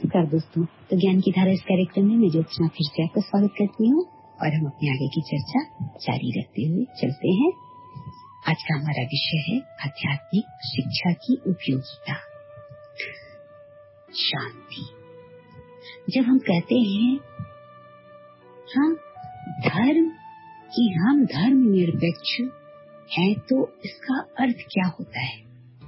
नमस्कार दोस्तों। तो ज्ञान की धारा इस कार्यक्रम में मैं ज्योत्सना फिर से आपका स्वागत करती हूँ और हम अपने आगे की चर्चा जारी रखते हुए चलते हैं। आज का हमारा विषय है आध्यात्मिक शिक्षा की उपयोगिता। शांति। जब हम कहते हैं हम धर्म कि हम धर्म निरपेक्ष हैं, तो इसका अर्थ क्या होता है?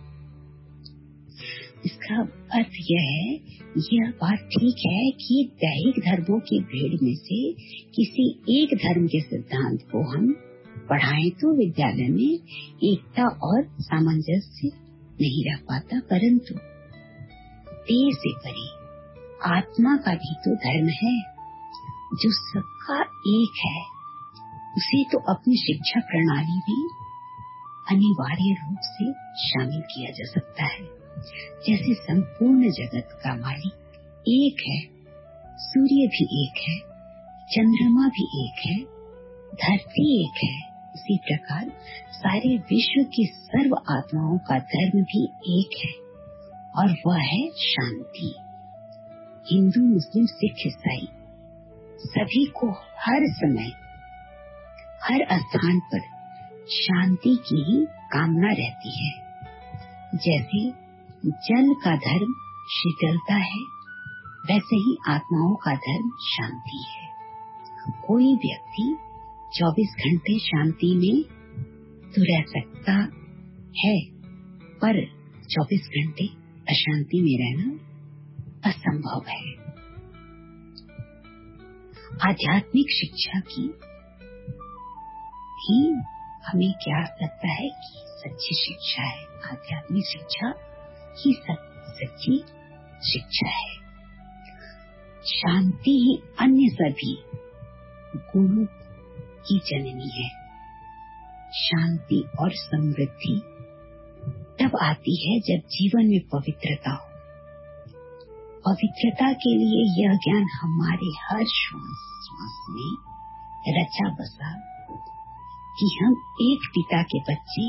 इसका अर्थ यह बात ठीक है कि दैहिक धर्मों की भीड़ में से किसी एक धर्म के सिद्धांत को हम पढ़ाएं तो विद्यालय में एकता और सामंजस्य नहीं रह पाता, परंतु देह से परे आत्मा का भी तो धर्म है जो सबका एक है। उसे तो अपनी शिक्षा प्रणाली में अनिवार्य रूप से शामिल किया जा सकता है। जैसे संपूर्ण जगत का मालिक एक है, सूर्य भी एक है, चंद्रमा भी एक है, धरती एक है, उसी प्रकार सारे विश्व की सर्व आत्माओं का धर्म भी एक है और वह है शांति। हिंदू, मुस्लिम, सिख, ईसाई सभी को हर समय हर स्थान पर शांति की ही कामना रहती है। जैसे जल का धर्म शीतलता है, वैसे ही आत्माओं का धर्म शांति है। कोई व्यक्ति 24 घंटे शांति में तो रह सकता है, पर 24 घंटे अशांति में रहना असंभव है। आध्यात्मिक शिक्षा की ही हमें क्या लगता है कि सच्ची शिक्षा है। आध्यात्मिक शिक्षा ही सच्ची शिक्षा है। शांति ही अन्य सभी गुणों की जननी है। शांति और समृद्धि तब आती है जब जीवन में पवित्रता हो। पवित्रता के लिए यह ज्ञान हमारे हर श्वास में रचा बसा कि हम एक पिता के बच्चे